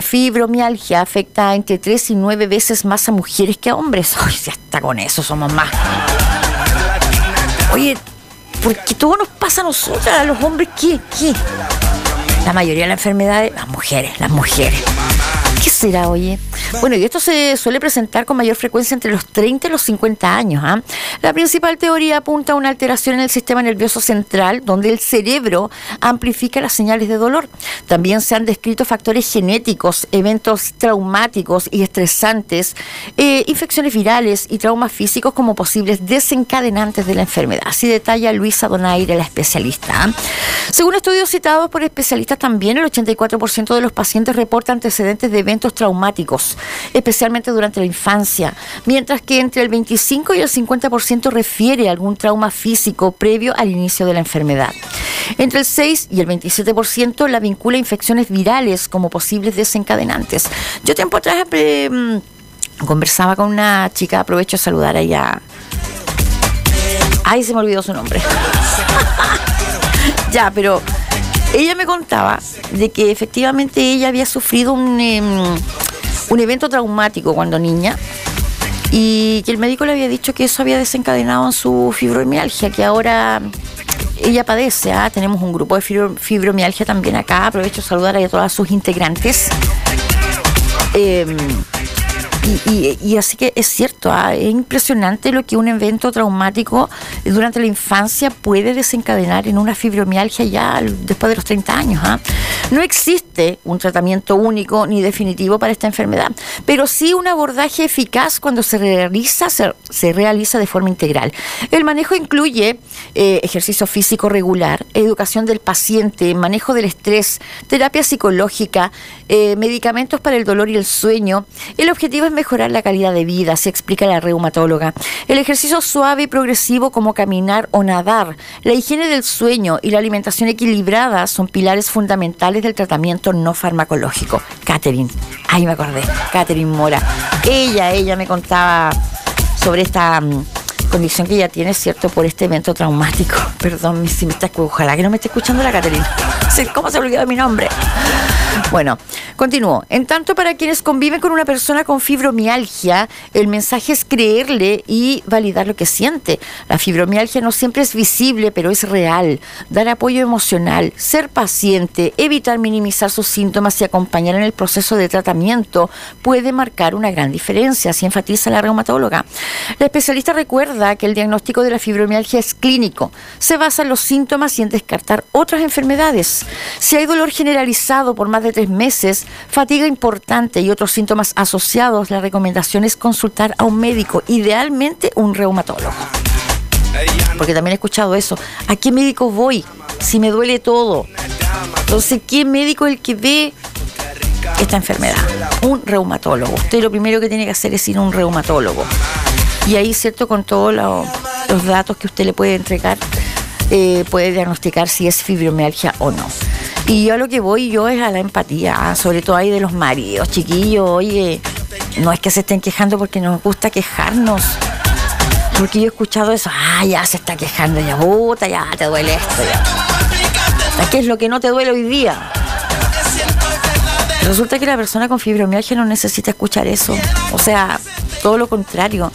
fibromialgia afecta entre 3 y 9 veces más a mujeres que a hombres. Ay, ya está, con eso somos más. Oye, ¿por qué todo nos pasa a nosotras, a los hombres? ¿Qué? La mayoría de las enfermedades, las mujeres. ¿Qué será, oye? Bueno, y esto se suele presentar con mayor frecuencia entre los 30 y los 50 años. La principal teoría apunta a una alteración en el sistema nervioso central, donde el cerebro amplifica las señales de dolor. También se han descrito factores genéticos, eventos traumáticos y estresantes, infecciones virales y traumas físicos como posibles desencadenantes de la enfermedad. Así detalla Luisa Donaire, la especialista. Según estudios citados por especialistas también, el 84% de los pacientes reporta antecedentes de eventos traumáticos, especialmente durante la infancia, mientras que entre el 25 y el 50% refiere a algún trauma físico previo al inicio de la enfermedad. Entre el 6 y el 27% la vincula a infecciones virales como posibles desencadenantes. Yo tiempo atrás conversaba con una chica, aprovecho de saludar a ella. Ay, se me olvidó su nombre. Ya, pero ella me contaba de que efectivamente ella había sufrido un evento traumático cuando niña y que el médico le había dicho que eso había desencadenado en su fibromialgia, que ahora ella padece. Tenemos un grupo de fibromialgia también acá. Aprovecho de saludar a todas sus integrantes. Y así que es cierto, es impresionante lo que un evento traumático durante la infancia puede desencadenar en una fibromialgia ya después de los 30 años. No existe un tratamiento único ni definitivo para esta enfermedad, pero sí un abordaje eficaz cuando se realiza de forma integral. El manejo incluye ejercicio físico regular, educación del paciente, manejo del estrés, terapia psicológica, medicamentos para el dolor y el sueño. El objetivo es mejorar la calidad de vida, se explica la reumatóloga. El ejercicio suave y progresivo como caminar o nadar, la higiene del sueño y la alimentación equilibrada son pilares fundamentales del tratamiento no farmacológico. Catherine, ahí me acordé, Catherine Mora. Ella me contaba sobre esta condición que ella tiene, ¿cierto?, por este evento traumático. Perdón, si me está, ojalá que no me esté escuchando la Catherine. ¿Cómo se olvidó de mi nombre? Bueno, continúo. En tanto, para quienes conviven con una persona con fibromialgia, el mensaje es creerle y validar lo que siente. La fibromialgia no siempre es visible, pero es real. Dar apoyo emocional, ser paciente, evitar minimizar sus síntomas y acompañar en el proceso de tratamiento puede marcar una gran diferencia, así enfatiza la reumatóloga. La especialista recuerda que el diagnóstico de la fibromialgia es clínico. Se basa en los síntomas y en descartar otras enfermedades. Si hay dolor generalizado por más de 3 meses, fatiga importante y otros síntomas asociados, la recomendación es consultar a un médico, idealmente un reumatólogo. Porque también he escuchado eso. ¿A qué médico voy si me duele todo? Entonces, ¿qué médico es el que ve esta enfermedad? Un reumatólogo. Usted lo primero que tiene que hacer es ir a un reumatólogo. Y ahí, cierto, con todos los datos que usted le puede entregar, puede diagnosticar si es fibromialgia o no. Y yo a lo que voy es a la empatía, sobre todo ahí de los maridos, chiquillos. Oye, no es que se estén quejando porque nos gusta quejarnos, porque yo he escuchado eso. Ya se está quejando, ya puta, ya te duele esto, ya. ¿Qué es lo que no te duele hoy día? Resulta que la persona con fibromialgia no necesita escuchar eso. O sea, todo lo contrario.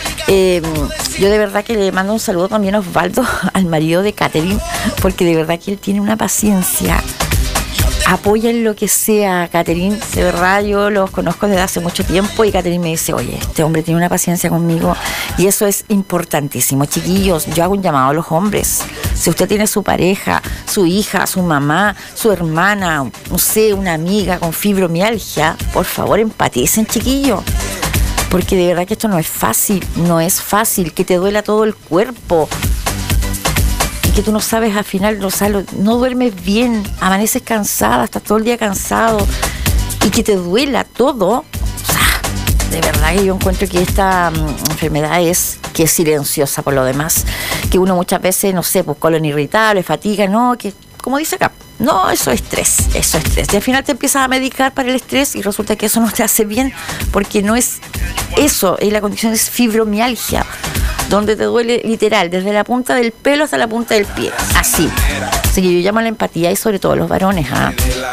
Yo de verdad que le mando un saludo también a Osvaldo, al marido de Catherine, porque de verdad que él tiene una paciencia. Apoya en lo que sea, Catherine. De verdad, yo los conozco desde hace mucho tiempo y Catherine me dice, oye, este hombre tiene una paciencia conmigo y eso es importantísimo. Chiquillos, yo hago un llamado a los hombres. Si usted tiene su pareja, su hija, su mamá, su hermana, no sé, una amiga con fibromialgia, por favor, empaticen, chiquillos. Porque de verdad que esto no es fácil, que te duela todo el cuerpo y que tú no sabes al final, no duermes bien, amaneces cansada, estás todo el día cansado y que te duela todo. O sea, de verdad que yo encuentro que esta enfermedad es silenciosa por lo demás, que uno muchas veces, no sé, pues colon irritable, fatiga, no, que como dice acá, no, eso es estrés. Y al final te empiezas a medicar para el estrés y resulta que eso no te hace bien, porque no es eso, y la condición es fibromialgia, donde te duele literal, desde la punta del pelo hasta la punta del pie, así. Así que yo llamo a la empatía y sobre todo a los varones,